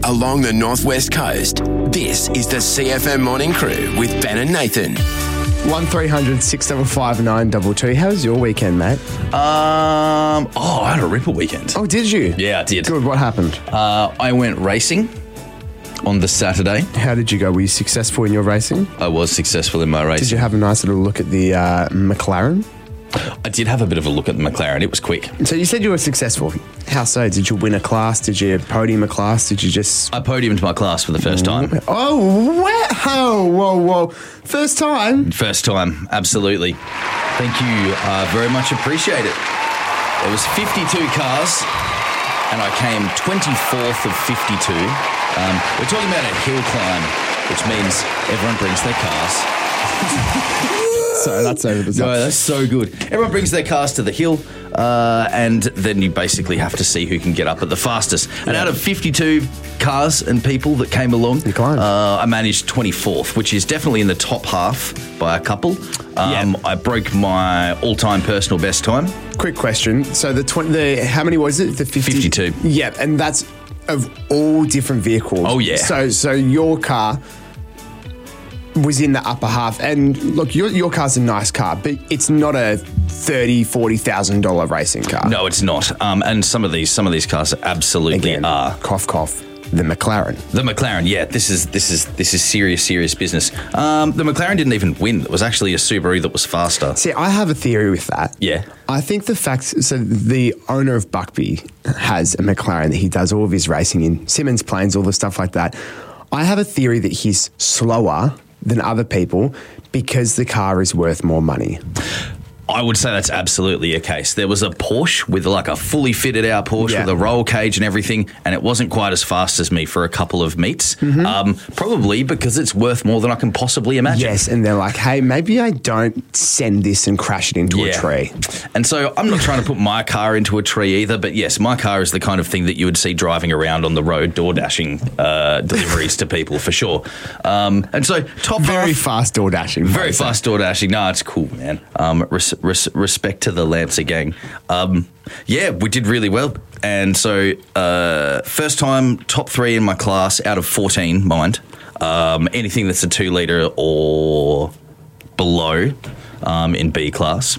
along the northwest coast. This is the CFM Morning Crew with Ben and Nathan. 1300 655 922. How was your weekend, mate? I had a ripper weekend. Oh, did you? Yeah, I did. Good. What happened? I went racing on the Saturday. How did you go? Were you successful in your racing? I was successful in my racing. Did you have a nice little look at the McLaren? I did have a bit of a look at the McLaren. It was quick. So you said you were successful. How so? Did you win a class? Did you podium a class? Did you just... I podiumed my class for the first time. Oh, whoa. First time? First time, absolutely. Thank you. Very much appreciate it. There was 52 cars, and I came 24th of 52. We're talking about a hill climb, which means everyone brings their cars. So that's over the top. No, that's so good. Everyone brings their cars to the hill, and then you basically have to see who can get up at the fastest. And out of 52 cars and people that came along, I managed 24th, which is definitely in the top half by a couple. I broke my all-time personal best time. Quick question. So how many was it? The 52. Yeah, and that's of all different vehicles. Oh, yeah. So your car was in the upper half, and look, your car's a nice car, but it's not a $30,000-$40,000 racing car. No, it's not. And some of these cars absolutely are. Cough, the McLaren. The McLaren, yeah. This is serious business. The McLaren didn't even win. It was actually a Subaru that was faster. See, I have a theory with that. Yeah. I think the owner of Buckby has a McLaren that he does all of his racing in, Simmons planes, all the stuff like that. I have a theory that he's slower than other people because the car is worth more money. I would say that's absolutely a case. There was a Porsche with like a fully fitted out Porsche with a roll cage and everything, and it wasn't quite as fast as me for a couple of meets. Probably because it's worth more than I can possibly imagine. Yes, and they're like, hey, maybe I don't send this and crash it into a tree. And so I'm not trying to put my car into a tree either, but yes, my car is the kind of thing that you would see driving around on the road, door dashing deliveries to people for sure. And so very fast door dashing. Very fast door dashing. No, it's cool, man. Respect to the Lancer gang. We did really well. And so first time, top 3 in my class out of 14, mind. Anything that's a 2 litre or below in B class.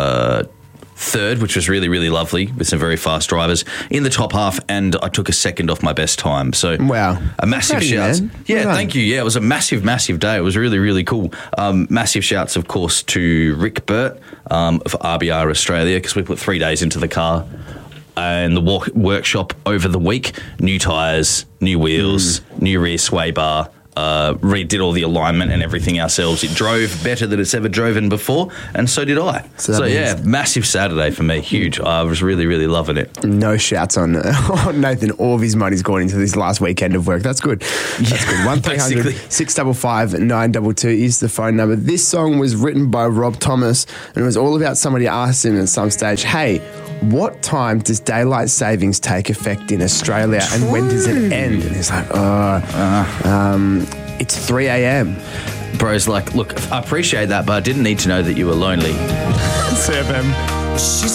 Third, which was really, really lovely with some very fast drivers in the top half, and I took a second off my best time. So a massive shout. Thank you. Yeah, it was a massive day. It was really, really cool. Massive shouts, of course, to Rick Burt of RBR Australia, because we put 3 days into the car and the workshop over the week. New tyres, new wheels, new rear sway bar. Redid all the alignment and everything ourselves. It drove better than it's ever driven before, and so did I. So massive Saturday for me. Huge. I was really, really loving it. No shouts on Nathan. All of his money's gone into this last weekend of work. That's good. That's good. 1300 655 922 is the phone number. This song was written by Rob Thomas, and it was all about somebody asked him at some stage, hey, what time does daylight savings take effect in Australia and when does it end? And he's like, it's 3 a.m. Bro's like, look, I appreciate that, but I didn't need to know that you were lonely. CFM.